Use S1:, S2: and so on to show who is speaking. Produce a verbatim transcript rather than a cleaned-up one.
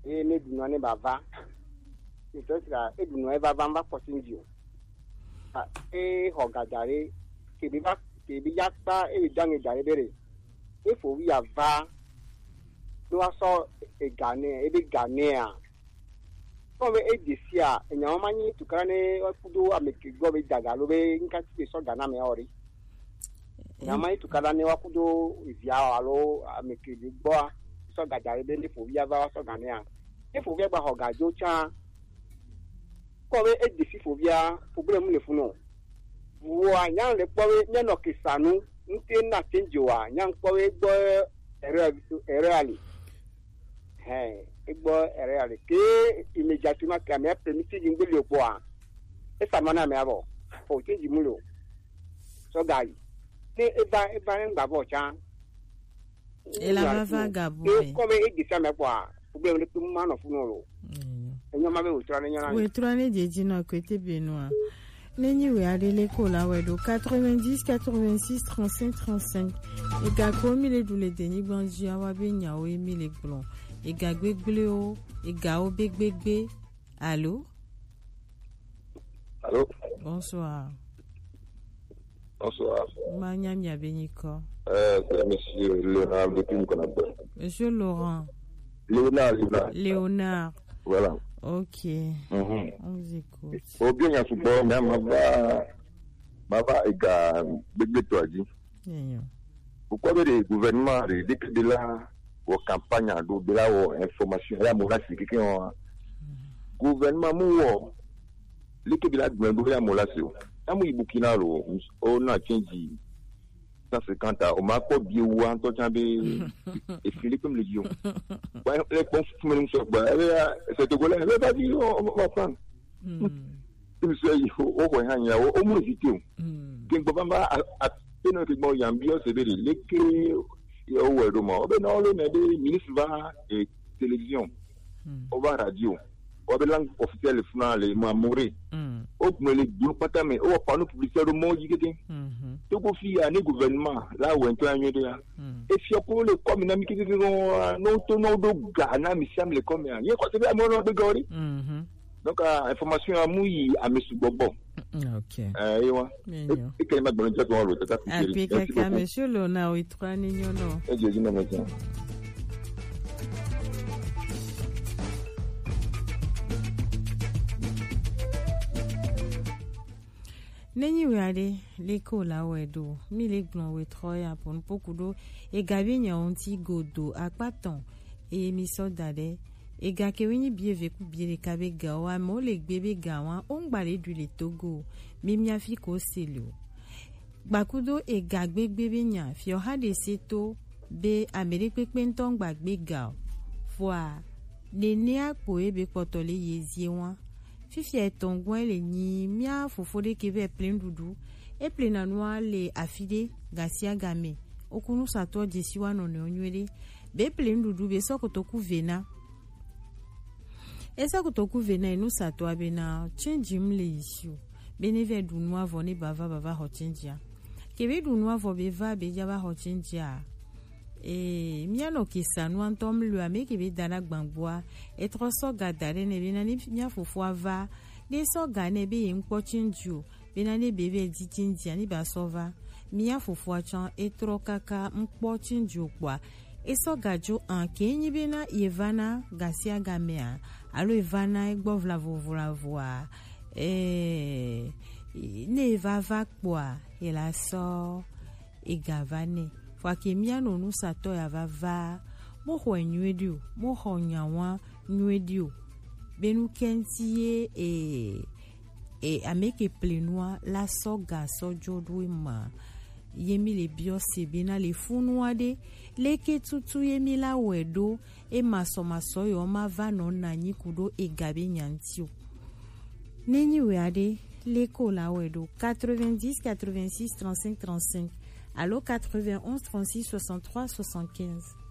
S1: e ne du no ne bava e to sira e du no e bava mba posinji a e ho gajare ke bi ba ke bi yakpa e dange jare bere e fo wi ava do aso e gane e bi gane a ko e disia enya manyi tukara ne kudo amekigbo be daga lo be nka ti so gana me ori nyama tukara ne wakudo via alo amekigbo so gajare be ne fo wi ava so gane a e fo wi gba ho gajo cha ko e disi fo via problem le funo wo anya le po we ne no kisanu nte na change wa nya po we gbo ere ali hey igbo ere ali ke immédiatement ka me permis ngbe le po a e samana me abo fo change mulo so gai ne e ba e ba ngba bo cha
S2: e la va va gabo
S1: e ko me e disi me po a problem le tum man of no lo enyo ma be o tra ne nyana
S2: we tra ne jeji na ko te benoa Neni we adele ko la wedo quatre-vingt-dix quatre-vingt-six trente-cinq trente-cinq e ga ko mi le dule deni gbanji awa be nya o mi le gbon e ga gbegbele o e ga o begbegbe. Allô?
S3: Allô?
S2: Bonsoir.
S3: Bonsoir.
S2: Ma nya mi abeniko.
S3: Euh c'est monsieur Léonard depuis Mkonabé.
S2: Monsieur Laurent.
S3: Léonard Léonard.
S2: Léonard.
S3: Voilà.
S2: Ok.
S3: Mhm.
S2: On vous écoute.
S3: Au bien ya subo mais ma va ma va e ga begbegbe to aji.
S2: Yenyo.
S3: Pourquoi le gouvernement de de la au campagne de la information la mo la siki ki on gouvernement mu wo le ke bila gbe ya mo la se o amu ibukina lo o na change cent cinquante o ma ko bi wo an to chambe e fili comme le dio wa le bon fume so ba c'est de gola le ba di on va prendre tu sais il faut o ko hanya o mu ziti o kin gbo ba a peno ke mo yambio se be le ke o we do mo be no le na de ministre va et télévision o va radio o be langue officielle funa le mo amore o me le groupe pata me o pa no publicité do mo jigete to ko fi a ne gouvernement la wo ento anyo de ya e fi ko le comme na mi ki no to no do ga na mi sam le comme ya ye ko se be mo no be gori donc information amui a mesu bobo.
S2: OK.
S3: Eh wa. E ke ma gbon je to lo tata fi.
S2: A pe kaka monsieur Lona o trois nyo no.
S3: E je jina me tan.
S2: Neni weade leko la wedo mi le gbon we troya pon pokudo e gabi nya onti godo apaton e mi so dade e ga ke wini bie veku bie le kabe ga wa mo le gbebe ga wa on gba le du le Togo mi mi afi ko selo gbakudo e ga gbegbe nya fi o ha de seto be Amerique pepe nton gbagbe ga fois le ni apo e be potole yezie wa fifi etongwe le ni mia fofode kebe plein dudu e plein anwa le afide gasia game okunu sato jesiwa no ne onywele be plein dudu be sokotoku vena esa kotoku vena inu sato abena change mle issue beneve du noa vone bava bava ho change kebe du noa vo be va be jaba ho change e mia no kisanu antom lu ame kebe dana gbangboa e troso gadare ne bena ni mia fofo ava de so gane be yin po chinju bena ne bebe di chinja ni ba sova mia fofo achan e tro kaka mpo chinju kwa e so gajo an kenyi bena yevana gasia gamea alo ivana egbo vla vovla voa e ne va va kwa e la so e gavane fwa ke mia no nu sato ya va va mo ho enwedio mo ho nyawa nwedio benu kentie e e ameke plenua la so ga so jodwe ma yemi le biose bena le funwa de leke tutu yemi la wedo e maso maso yo ma vano na nyikudo e gabe nyantio neni weade leko la wedo quatre-vingt-dix quatre-vingt-six trente-cinq trente-cinq allo quatre-vingt-onze trente-six soixante-trois soixante-quinze.